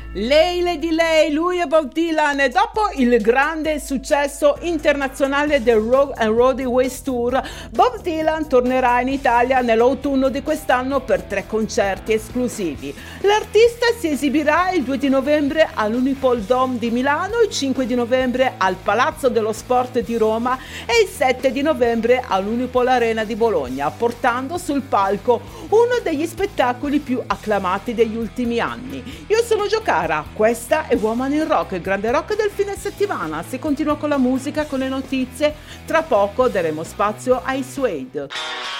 Lei, Lady Lei, lui è Bob Dylan, e dopo il grande successo internazionale del Rock and Roll Ways Tour, Bob Dylan tornerà in Italia nell'autunno di quest'anno per 3 concerti esclusivi. L'artista si esibirà il 2 di novembre all'Unipol Dome di Milano, il 5 di novembre al Palazzo dello Sport di Roma e il 7 di novembre all'Unipol Arena di Bologna, portando sul palco uno degli spettacoli più acclamati degli ultimi anni. Io sono Giocara, questa è Woman in Rock, il grande rock del fine settimana. Si continua con la musica, con le notizie, tra poco daremo spazio ai Suede.